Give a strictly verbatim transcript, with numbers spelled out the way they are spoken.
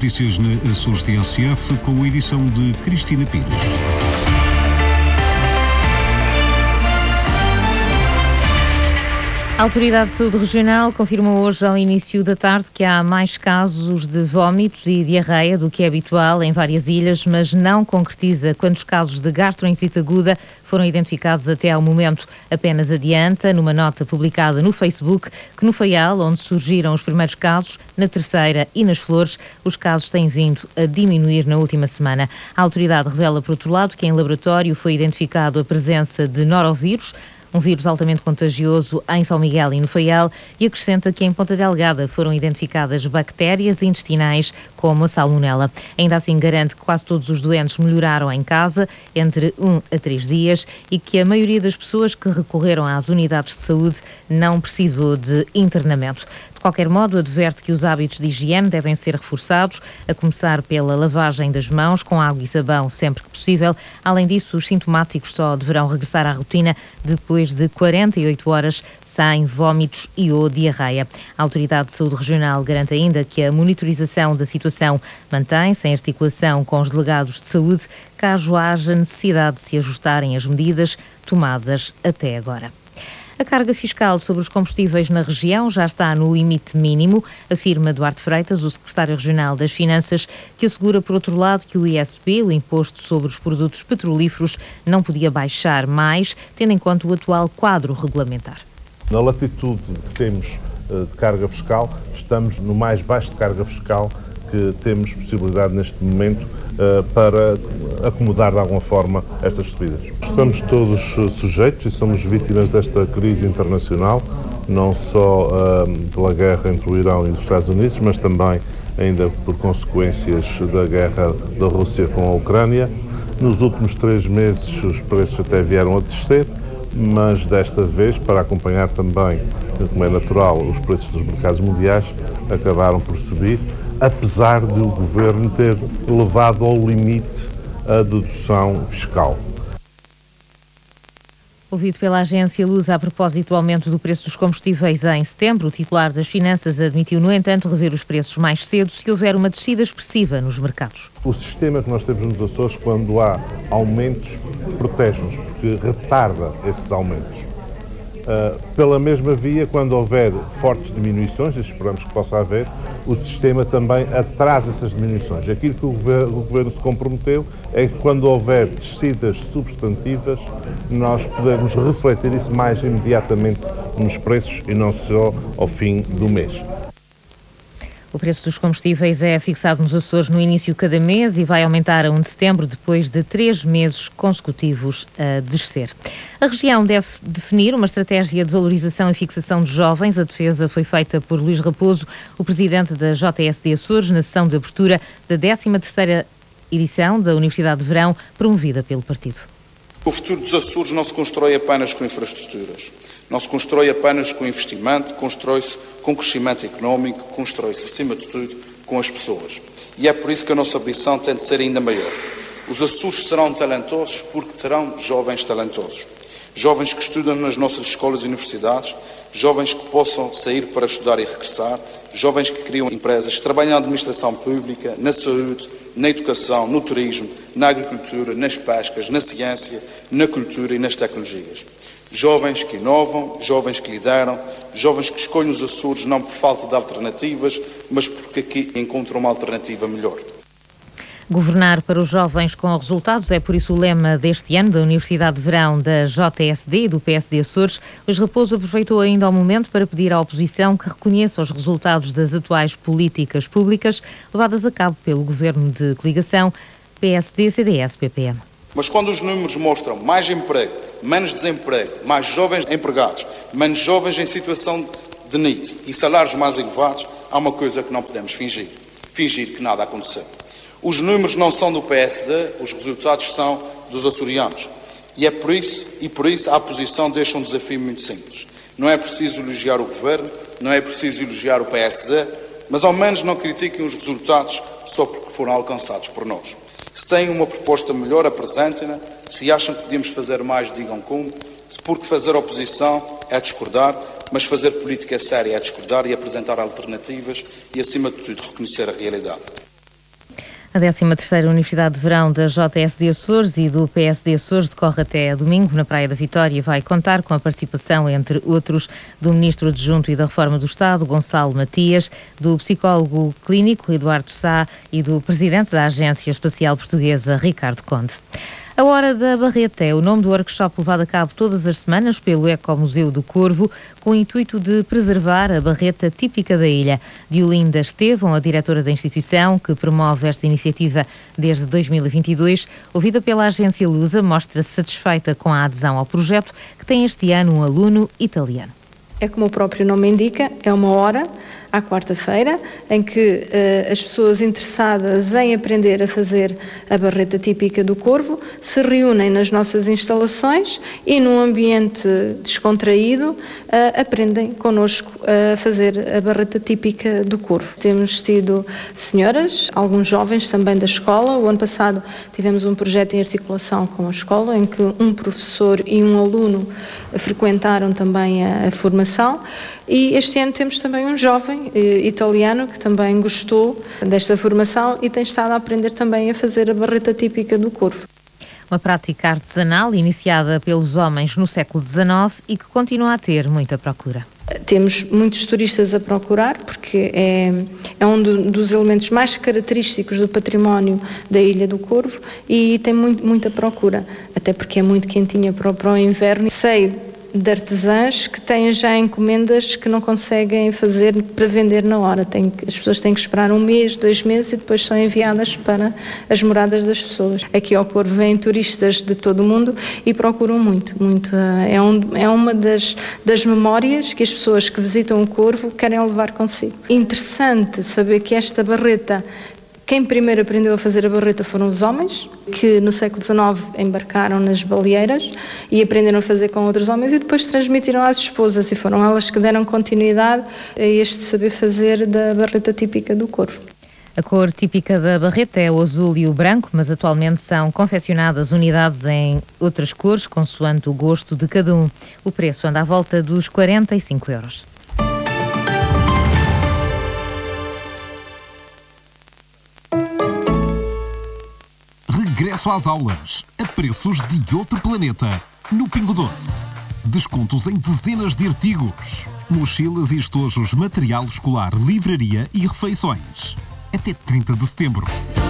notícias na Açores T S F com a edição de Cristina Pires. A Autoridade de Saúde Regional confirmou hoje ao início da tarde que há mais casos de vómitos e diarreia do que é habitual em várias ilhas, mas não concretiza quantos casos de gastroenterite aguda foram identificados até ao momento. Apenas adianta, numa nota publicada no Facebook, que no Faial, onde surgiram os primeiros casos, na Terceira e nas Flores, os casos têm vindo a diminuir na última semana. A autoridade revela, por outro lado, que em laboratório foi identificado a presença de norovírus, um vírus altamente contagioso em São Miguel e no Faial, e acrescenta que em Ponta Delgada foram identificadas bactérias intestinais como a salmonela. Ainda assim garante que quase todos os doentes melhoraram em casa entre um a três dias e que a maioria das pessoas que recorreram às unidades de saúde não precisou de internamento. De qualquer modo, adverte que os hábitos de higiene devem ser reforçados, a começar pela lavagem das mãos com água e sabão sempre que possível. Além disso, os sintomáticos só deverão regressar à rotina depois de quarenta e oito horas sem vómitos e ou diarreia. A Autoridade de Saúde Regional garante ainda que a monitorização da situação mantém-se em articulação com os delegados de saúde, caso haja necessidade de se ajustarem as medidas tomadas até agora. A carga fiscal sobre os combustíveis na região já está no limite mínimo, afirma Duarte Freitas, o secretário regional das Finanças, que assegura, por outro lado, que o I S P, o Imposto sobre os Produtos Petrolíferos, não podia baixar mais, tendo em conta o atual quadro regulamentar. Na latitude que temos de carga fiscal, estamos no mais baixo de carga fiscal que temos possibilidade neste momento para acomodar de alguma forma estas subidas. Estamos todos sujeitos e somos vítimas desta crise internacional, não só uh, pela guerra entre o Irão e os Estados Unidos, mas também ainda por consequências da guerra da Rússia com a Ucrânia. Nos últimos três meses os preços até vieram a descer, mas desta vez, para acompanhar também, como é natural, os preços dos mercados mundiais, acabaram por subir, apesar de o Governo ter levado ao limite a dedução fiscal. Ouvido pela agência Lusa a propósito do aumento do preço dos combustíveis em setembro, o titular das Finanças admitiu, no entanto, rever os preços mais cedo se houver uma descida expressiva nos mercados. O sistema que nós temos nos Açores, quando há aumentos, protege-nos, porque retarda esses aumentos. Uh, pela mesma via, quando houver fortes diminuições, e esperamos que possa haver, o sistema também atrasa essas diminuições. Aquilo que o governo, o governo se comprometeu é que quando houver descidas substantivas, nós podemos refletir isso mais imediatamente nos preços e não só ao fim do mês. O preço dos combustíveis é fixado nos Açores no início de cada mês e vai aumentar a primeiro de setembro, depois de três meses consecutivos a descer. A região deve definir uma estratégia de valorização e fixação de jovens. A defesa foi feita por Luís Raposo, o presidente da J S D Açores, na sessão de abertura da décima terceira edição da Universidade de Verão, promovida pelo partido. O futuro dos Açores não se constrói apenas com infraestruturas, não se constrói apenas com investimento, constrói-se com crescimento económico, constrói-se, acima de tudo, com as pessoas. E é por isso que a nossa ambição tem de ser ainda maior. Os Açores serão talentosos porque terão jovens talentosos. Jovens que estudam nas nossas escolas e universidades, jovens que possam sair para estudar e regressar, jovens que criam empresas, que trabalham na administração pública, na saúde, na educação, no turismo, na agricultura, nas pescas, na ciência, na cultura e nas tecnologias. Jovens que inovam, jovens que lideram, jovens que escolhem os Açores não por falta de alternativas, mas porque aqui encontram uma alternativa melhor. Governar para os jovens com resultados é por isso o lema deste ano da Universidade de Verão da J S D e do P S D Açores. Luís Raposo aproveitou ainda o momento para pedir à oposição que reconheça os resultados das atuais políticas públicas levadas a cabo pelo governo de coligação P S D C D S P P M. Mas quando os números mostram mais emprego, menos desemprego, mais jovens empregados, menos jovens em situação de N I T e salários mais elevados, há uma coisa que não podemos fingir. Fingir que nada aconteceu. Os números não são do P S D, os resultados são dos açorianos. E é por isso, e por isso a oposição deixa um desafio muito simples. Não é preciso elogiar o Governo, não é preciso elogiar o P S D, mas ao menos não critiquem os resultados só porque foram alcançados por nós. Se têm uma proposta melhor, apresentem-na. Se acham que podíamos fazer mais, digam como. Porque fazer oposição é discordar, mas fazer política séria é discordar e apresentar alternativas e, acima de tudo, reconhecer a realidade. A décima terceira Universidade de Verão da J S D Açores e do P S D Açores decorre até domingo na Praia da Vitória e vai contar com a participação, entre outros, do Ministro Adjunto e da Reforma do Estado, Gonçalo Matias, do psicólogo clínico Eduardo Sá e do Presidente da Agência Espacial Portuguesa, Ricardo Conde. A Hora da Barreta é o nome do workshop levado a cabo todas as semanas pelo Ecomuseu do Corvo, com o intuito de preservar a barreta típica da ilha. Diolinda Estevão, a diretora da instituição, que promove esta iniciativa desde dois mil e vinte e dois, ouvida pela agência Lusa, mostra-se satisfeita com a adesão ao projeto, que tem este ano um aluno italiano. É como o próprio nome indica, é uma hora, à quarta-feira, em que uh, as pessoas interessadas em aprender a fazer a barreta típica do Corvo se reúnem nas nossas instalações e, num ambiente descontraído, uh, aprendem connosco a fazer a barreta típica do Corvo. Temos tido senhoras, alguns jovens também da escola. O ano passado tivemos um projeto em articulação com a escola, em que um professor e um aluno frequentaram também a, a formação. E este ano temos também um jovem eh, italiano que também gostou desta formação e tem estado a aprender também a fazer a barreta típica do Corvo. Uma prática artesanal iniciada pelos homens no século dezenove e que continua a ter muita procura. Temos muitos turistas a procurar, porque é, é um do, dos elementos mais característicos do património da Ilha do Corvo e tem muito, muita procura, até porque é muito quentinha para, para o inverno. Sei de artesãs que têm já encomendas que não conseguem fazer para vender na hora. Tem que, as pessoas têm que esperar um mês, dois meses e depois são enviadas para as moradas das pessoas. Aqui ao Corvo vêm turistas de todo o mundo e procuram muito, muito. É, um, é uma das, das memórias que as pessoas que visitam o Corvo querem levar consigo. Interessante saber que esta barreta, quem primeiro aprendeu a fazer a barreta foram os homens, que no século dezenove embarcaram nas baleeiras e aprenderam a fazer com outros homens e depois transmitiram às esposas e foram elas que deram continuidade a este saber fazer da barreta típica do Corvo. A cor típica da barreta é o azul e o branco, mas atualmente são confeccionadas unidades em outras cores, consoante o gosto de cada um. O preço anda à volta dos quarenta e cinco euros. Regresso às aulas, a preços de outro planeta, no Pingo Doce. Descontos em dezenas de artigos. Mochilas e estojos, material escolar, livraria e refeições. Até trinta de setembro.